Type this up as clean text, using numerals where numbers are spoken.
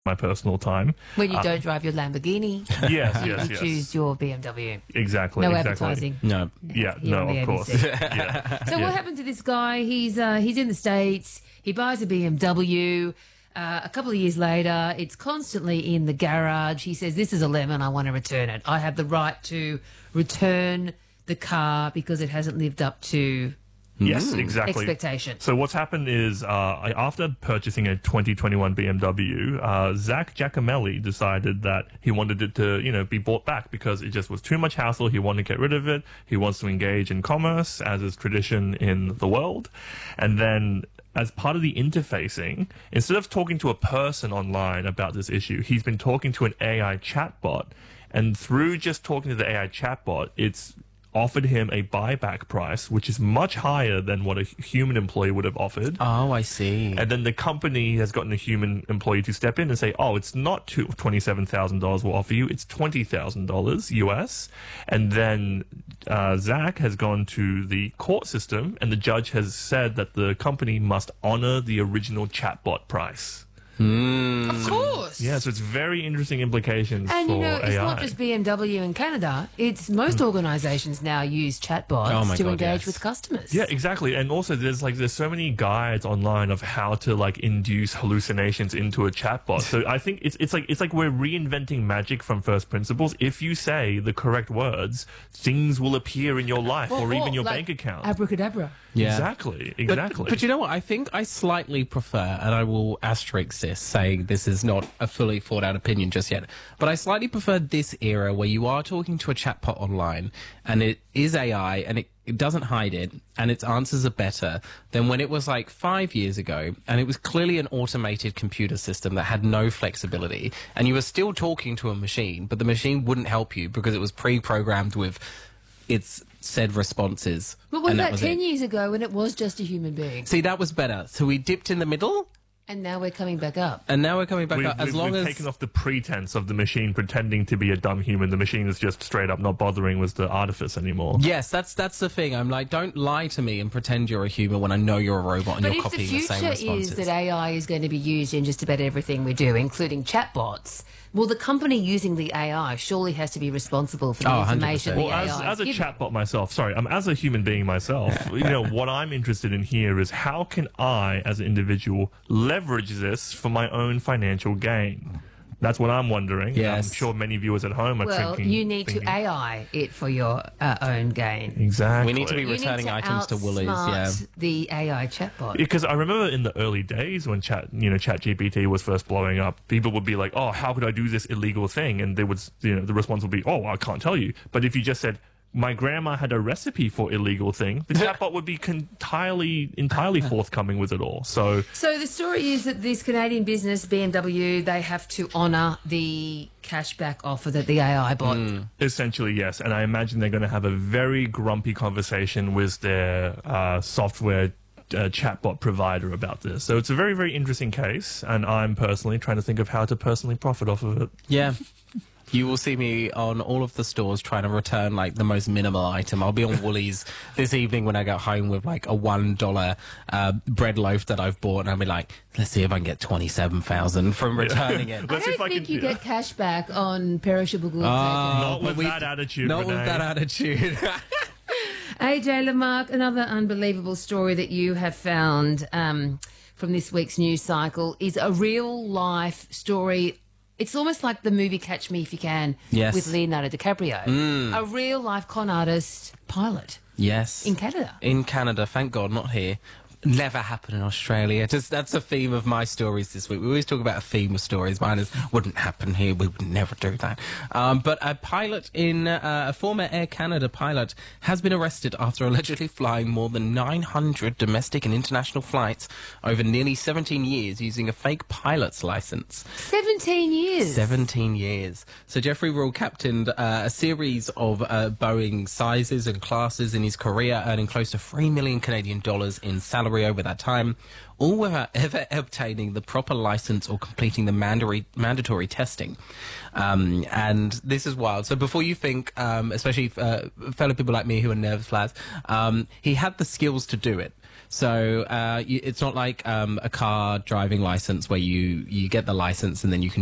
my personal time. When you don't drive your Lamborghini, Yes, you, yes, you yes. choose your BMW. Exactly. No exactly. advertising. No. Yeah, Here no, on the of course. ABC. Yeah. So what happened to this guy? He's in the States. He buys a BMW. A couple of years later, it's constantly in the garage. He says, "This is a lemon. I want to return it. I have the right to return the car because it hasn't lived up to Yes, exactly. expectations." So what's happened is, after purchasing a 2021 BMW, Zach Giacomelli decided that he wanted it to, be bought back because it just was too much hassle. He wanted to get rid of it. He wants to engage in commerce, as is tradition in the world. And then, as part of the interfacing, instead of talking to a person online about this issue, he's been talking to an AI chatbot. And through just talking to the AI chatbot, it's offered him a buyback price, which is much higher than what a human employee would have offered. Oh, I see. And then the company has gotten a human employee to step in and say, "Oh, it's not $27,000 we'll offer you, it's $20,000 US." And then Zach has gone to the court system, and the judge has said that the company must honor the original chatbot price. Of course. Yeah, so it's very interesting implications And for it's AI. not just BMW in Canada. It's most organisations now use Oh chatbots my to God, engage yes. with customers. Yeah, exactly. And also there's so many guides online of how to induce hallucinations into a chatbot. So I think it's like we're reinventing magic from first principles. If you say the correct words, things will appear in your life or even your bank account. Abracadabra. Yeah. Exactly. But you know what? I think I slightly prefer, and I will asterisk this, saying this is not a fully thought out opinion just yet, but I slightly prefer this era where you are talking to a chatbot online and it is AI and it doesn't hide it and its answers are better than when it was 5 years ago and it was clearly an automated computer system that had no flexibility and you were still talking to a machine, but the machine wouldn't help you because it was pre-programmed with its said responses. But what and that about was 10 it. years ago when it was just a human being? See, that was better. So we dipped in the middle, And now we're coming back up. and now we're coming back up. We've taken off the pretense of the machine pretending to be a dumb human. The machine is just straight up not bothering with the artifice anymore. Yes, that's the thing. I'm like, don't lie to me and pretend you're a human when I know you're a robot and But you're if the copying the same future responses. is that AI is going to be used in just about everything we do, including chatbots, well, the company using the AI surely has to be responsible for the Oh, 100%. information the Well, AI as a is giving. chatbot myself, as a human being myself, what I'm interested in here is how can I, as an individual, leverage this for my own financial gain? That's what I'm wondering. Yes. I'm sure many viewers at home are Well, thinking. you need to AI it for your own gain. Exactly. We need to be You need returning items to Woolies, yeah. outsmart the AI chatbot. Because I remember in the early days when ChatGPT was first blowing up, people would be like, "Oh, how could I do this illegal thing?" And they would, the response would be, "Oh, I can't tell you." But if you just said, "My grandma had a recipe for illegal thing," the chatbot would be entirely forthcoming with it all. So So the story is that this Canadian business, BMW, they have to honour the cashback offer that the AI bot. essentially, yes. And I imagine they're going to have a very grumpy conversation with their software chatbot provider about this. So it's a very, very interesting case. And I'm personally trying to think of how to personally profit off of it. Yeah. You will see me on all of the stores trying to return the most minimal item. I'll be on Woolies this evening when I get home with a $1 bread loaf that I've bought, and I'll be like, let's see if I can get 27,000 from returning it. I Let's see don't if I think can- you get cash back on perishable goods. Not but with that attitude, Not with Renee. that attitude. AJ Lamarck, another unbelievable story that you have found from this week's news cycle is a real life story. It's almost like the movie Catch Me If You Can Yes. with Leonardo DiCaprio. A real life con artist pilot Yes. in Canada. In Canada, thank God, not here. Never happen in Australia. That's a theme of my stories this week. We always talk about a theme of stories. Mine is, wouldn't happen here. We would never do that. But a pilot a former Air Canada pilot has been arrested after allegedly flying more than 900 domestic and international flights over nearly 17 years using a fake pilot's license. 17 years. 17 years. So Jeffrey Rule captained a series of Boeing sizes and classes in his career, earning close to $3 million Canadian in salary salary over that time, all without ever obtaining the proper license or completing the mandatory testing. And this is wild. So before you think, especially fellow people like me who are nervous lads, he had the skills to do it. So it's not like a car driving license where you get the license and then you can